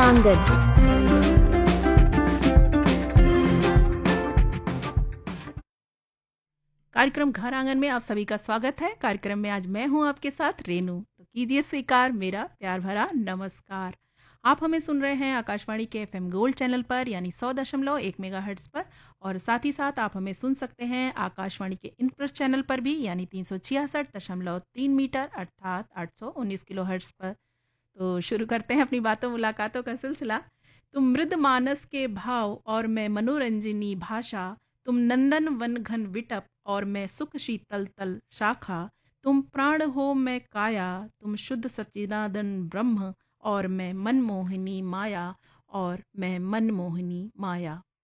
आंगन। कार्यक्रम घर आंगन में आप सभी का स्वागत है। कार्यक्रम में आज मैं हूं आपके साथ रेनू। तो कीजिए स्वीकार मेरा प्यार भरा नमस्कार। आप हमें सुन रहे हैं आकाशवाणी के एफएम गोल्ड चैनल पर यानी 100.1 मेगाहर्ट्ज पर, और साथ ही साथ आप हमें सुन सकते हैं आकाशवाणी के इनप्रेस चैनल पर भी यानी 366.3 मीटर अर्थात 819 किलोहर्ट्ज पर। तो शुरू करते हैं अपनी बातों मुलाकातों का सिलसिला। तुम मृद मानस के भाव और मैं मनोरंजनी भाषा, तुम नंदन वन घन विटप और मैं सुख शीतल तल शाखा, तुम प्राण हो मैं काया, तुम शुद्ध सच्चिदानंद ब्रह्म और मैं मनमोहिनी माया, और मैं मनमोहिनी माया।